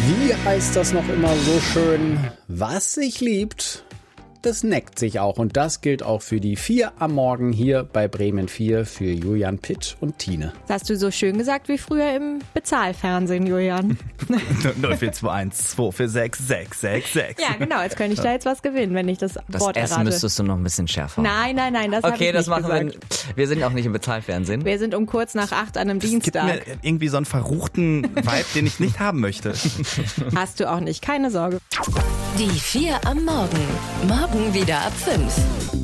Wie heißt das noch immer so schön? Was sich liebt, das neckt sich auch. Und das gilt auch für die 4 am Morgen hier bei Bremen 4 für Julian, Pitt und Tine. Das hast du so schön gesagt wie früher im Bezahlfernsehen, Julian. 0421 246 666. Ja, genau. Jetzt könnte ich da jetzt was gewinnen, wenn ich das Wort Das S errate. müsstest du noch ein bisschen schärfer machen. Nein, das habe ich Okay, das nicht machen gesagt. wir sind auch nicht im Bezahlfernsehen. Wir sind um kurz nach 8 an einem Es gibt Dienstag. mir irgendwie so einen verruchten Vibe, den ich nicht haben möchte. Hast du auch nicht, keine Sorge. Die 4 am Morgen. Morgen wieder ab 5.